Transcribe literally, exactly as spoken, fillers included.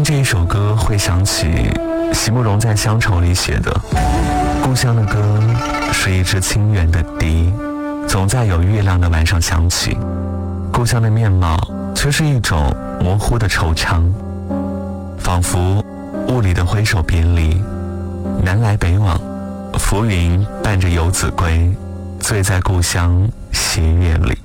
这一首歌，会想起席慕容在《乡愁》里写的：故乡的歌是一支清远的笛，总在有月亮的晚上响起。故乡的面貌却是一种模糊的惆怅，仿佛雾里的挥手别离，南来北往，浮云伴着游子归，醉在故乡斜月里。